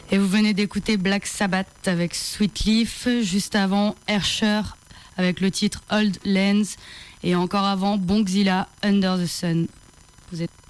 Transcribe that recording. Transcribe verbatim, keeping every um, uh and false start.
Et vous venez d'écouter Black Sabbath avec Sweet Leaf, juste avant Herrscher avec le titre Old Lands, et encore avant Bongzilla, Under the Sun. Vous êtes